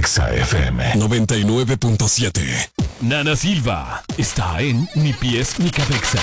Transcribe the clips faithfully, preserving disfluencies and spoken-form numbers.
Exa F M noventa y nueve punto siete. Nana Silva está en Ni Pies Ni Cabeza.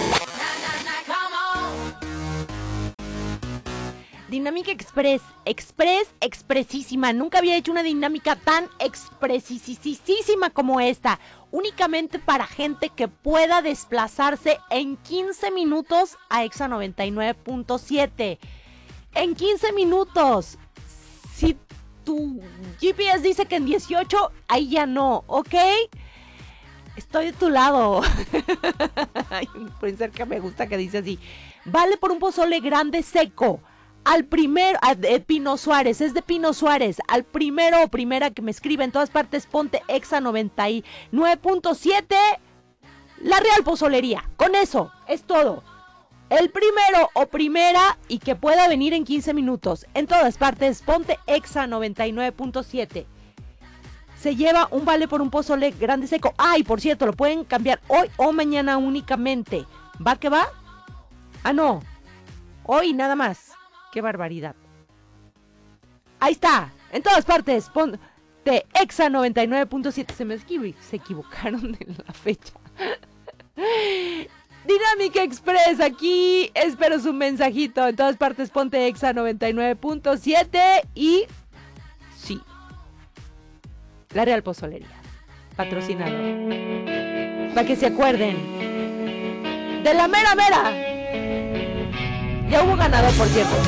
Dinámica Express, Express, expresísima. Nunca había hecho una dinámica tan expresísima como esta. Únicamente para gente que pueda desplazarse en quince minutos a Exa noventa y nueve punto siete. En quince minutos. Si tu G P S dice que en dieciocho, ahí ya no, ¿ok? Estoy de tu lado. Hay un influencer que me gusta que dice así: vale por un pozole grande seco. Al primero, de Pino Suárez, es de Pino Suárez. Al primero o primera que me escribe en todas partes, ponte Exa noventa y nueve punto siete. La Real Pozolería. Con eso, es todo. El primero o primera y que pueda venir en quince minutos. En todas partes, ponte Exa noventa y nueve punto siete. Se lleva un vale por un pozole grande seco. Ay, por cierto, lo pueden cambiar hoy o mañana únicamente. ¿Va que va? Ah, no. Hoy nada más. ¡Qué barbaridad! Ahí está, en todas partes, ponte Exa noventa y nueve punto siete. Se me esquivo, se equivocaron en la fecha. Dinámica Express, aquí espero su mensajito. En todas partes, ponte Exa noventa y nueve punto siete. Y sí, La Real Pozolería, patrocinador. Para que se acuerden de la mera mera. Ya hubo ganador, por cierto.